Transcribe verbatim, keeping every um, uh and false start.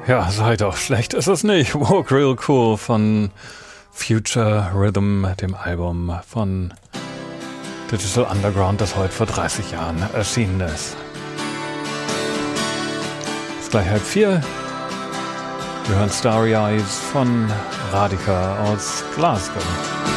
Ja, sei doch, schlecht ist es nicht. Walk Real Cool von Future Rhythm, dem Album von Digital Underground, das heute vor dreißig Jahren erschienen ist. Es ist gleich halb vier. Wir hören Starry Eyes von Radika aus Glasgow.